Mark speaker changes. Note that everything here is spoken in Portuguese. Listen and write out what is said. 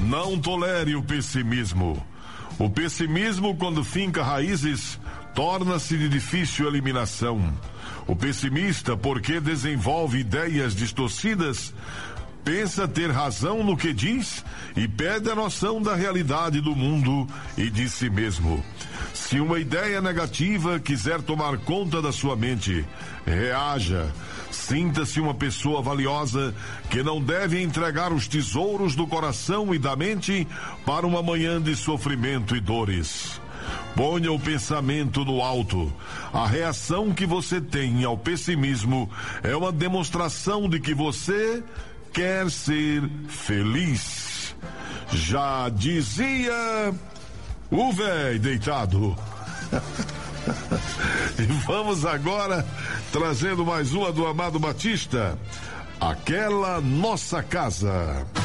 Speaker 1: Não tolere o pessimismo. O pessimismo, quando finca raízes, torna-se de difícil eliminação. O pessimista, porque desenvolve ideias distorcidas, pensa ter razão no que diz e perde a noção da realidade do mundo e de si mesmo. Se uma ideia negativa quiser tomar conta da sua mente, reaja. Sinta-se uma pessoa valiosa que não deve entregar os tesouros do coração e da mente para uma manhã de sofrimento e dores. Ponha o pensamento no alto. A reação que você tem ao pessimismo é uma demonstração de que você quer ser feliz. Já dizia o véi deitado. E vamos agora trazendo mais uma do Amado Batista, Aquela Nossa Casa.